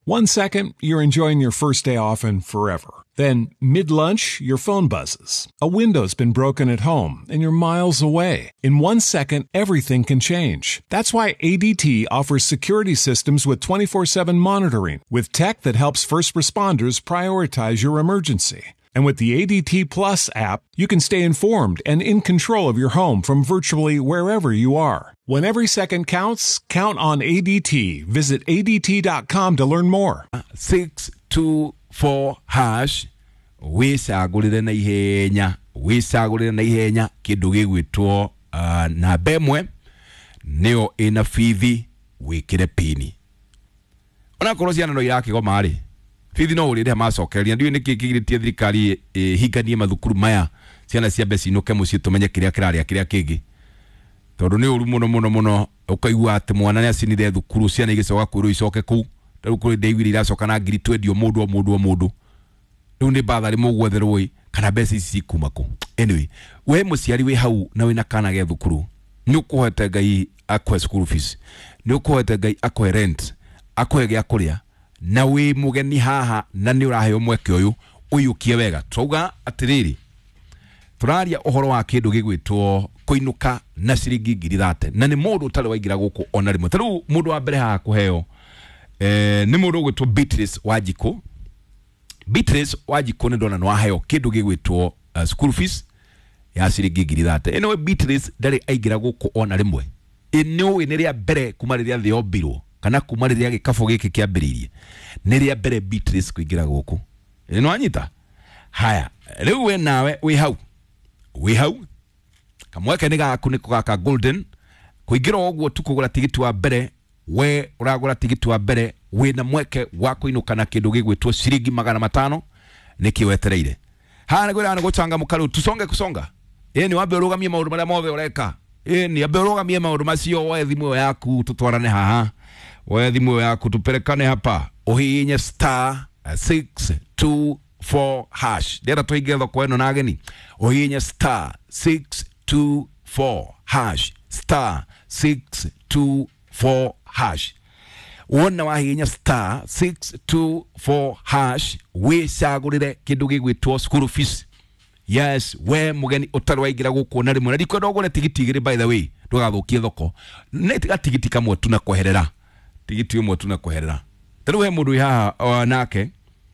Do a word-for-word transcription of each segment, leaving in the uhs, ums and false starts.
One second, you're enjoying your first day off and forever. Then, mid-lunch, your phone buzzes. A window's been broken at home and you're miles away. In one second, everything can change. That's why A D T offers security systems with twenty-four seven monitoring, with tech that helps first responders prioritize your emergency. And with the A D T Plus app, you can stay informed and in control of your home from virtually wherever you are. When every second counts, count on A D T. Visit A D T dot com to learn more. six two four hash wisagulire na ihenya wisagulire na ihenya kindu gigwitwo uh, na bemwe neo ina fithi wikire pini ona korosia no iraki go mari fithi no urire macokeria ndiwe niki kigiritie thirikari eh, hinganie mathukuru maya ciana cia beci no kemuci tumenye kiria kiraria kiria kingi tondu ni uru muno muno muno ukaigua ati mwana ni acinire thukuru ciana igicoka kwiro icoke ku taru kuri David iracoka na ngiri twenty mundu mundu mundu riu ni bathari mugwetherwo kana beci ici kuma ku anyway we muciari we hau na we na kana ge thukuru ni ukuhete ngai akwe school fees ni ukuhete ngai akwe rent akwe ge akuria na we mugeni haha na ni urahe umweke uyu uyukie wega twauga atiriri turaria uhoro wa kindu gigwitwo kuinuka na ciringi ngiri thate na ni mundu utari waigira guku ona rimwe taru mundu wa mbere haha kuheo eh ni mundu gwitwo Beatrice Wajiko Beatrice Wajiko ni ndona no aheo kindu gigwitwo uh, school fees ya ciringi ngiri thate eno Beatrice ndari aigira guku ona rimwe eno ni ria mbere kumariria thi obirwo kana kumariria gikafo giki kiambiririe ni ria mbere Beatrice kuigira guku eno anyita haya riu we nawe we hau we hau kamweke ni gaku ni kugaka golden kuigira ogwo tukugura tigiti wa mbere we uragura tigiti wa mbere we na mweke wa kuinuka na kindu gigwitwo ciringi magana matano nikiwetereire hana gwira na gucanga mukaru tusonge kusonga eni wambe urugamie maundu maria mothe ureka eni ambe urugamie maundu macio we thimu yaku tutwarane haha we thimu yaku tuperekane hapa uhinye star six two four hash ndera tuige thoko eno na ageni uhinye star six two four hash star six two four hash wona wahinya star six two four hash we sagurire kindu gigwitwo school fees yes we mugeni utari waigira guku na rimwe ndiko ndogore tigiti igire by the way ndugathukie thoko netiga tigiti kamwe tuna kweherera tigiti umwe tuna kweherera tari we mundu haha nake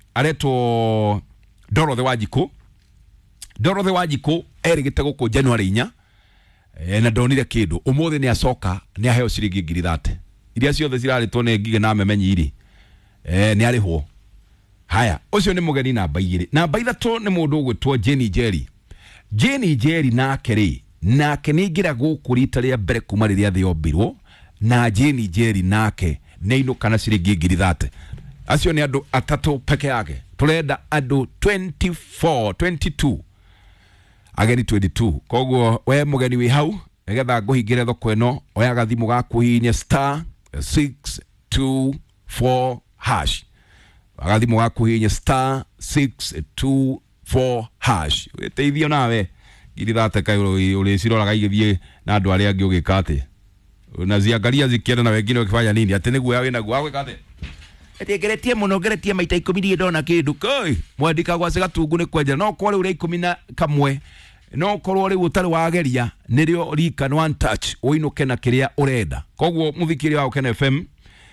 areto Dorothy Wajiko Dorothy Wajiko erigite guku January inya e, na ndonire kindu umuthi ni acoka ni aheo ciringi ngiri thate iria ciothe ciraritwo ne ngige na memenyi iri eh ni arihwo haya ucio ni mugeni namba igiri namba ithatu ni mundu gwitwo Jenny Jerry Jenny Jerry na keri na kenigira guku rita ria mbere kuma riria thi obirwo na Jenny Jerry nake neino kana ciringi ngiri thate acio ni andu atatu peke yake turenda andu twenty-four twenty-two ageni twenty-two koguo we mugeni wi hau egetha nguhingire thoko eno oya gathimu gaku hinya star six two four hash agathimu gaku hinya star six two four hash weteithio nawe ngiri thate kai uri ciroraga igithie na andu aria angi ugikate na ziangalia zikienda na wengine ukifanya nini ati niguo yawe na guo gwikate etegeretie muno geretie maita ikumi ndona kindu kai mwandika gwa cigatungu ni kwenja no kwore uri ikumi na kamwe no korwo ri utari wageria nirio rika one touch uinuke na kiria urenda koguo muthikiri wa Ken F M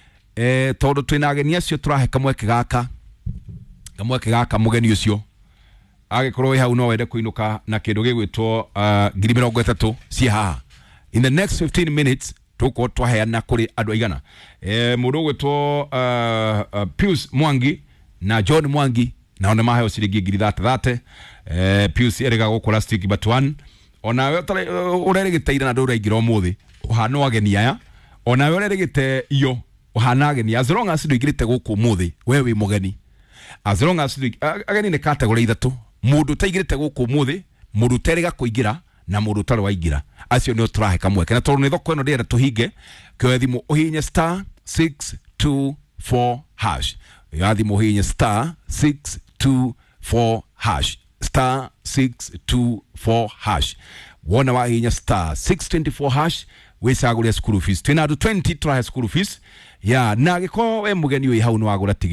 eh tondu twina ageni acio turahe kamweke gaka kamweke gaka mugeni ucio agikorwo hau no wende kuinuka na kindu gigwitwo uh, ngiri mirongo ithatu ci haha in the next fifteen minutes tuko twaheana kuri andu aigana eh mundu gwitwo uh, uh, Pius Mwangi na John Mwangi na ona maheo ciringi ngiri thate thate eh Pius erega gukora stick but one ona we tare ureregiteira na ndura igira umuthi uhano ageni aya ona we ureregite iyo uhana ageni as long as nduigirite guku umuthi we wi mugeni as long as ageni ne category ithatu mundu taigirite guku umuthi mundu terega kuigira na mundu tare waigira acio ni turahe kamweke na tondu ni thoko eno ndira tuhinge kwethimu uhinye star six two four hash yathimu uhinye star six two four hash star six two four hash wona wahinya star six twenty-four hash we sagule school fees twina do twenty try school fees ya na giko we mugeni wi hau ni wagura